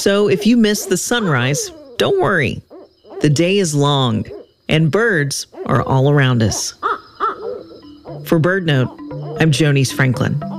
So if you miss the sunrise, don't worry. The day is long, and birds are all around us. For BirdNote, I'm Jonice Franklin.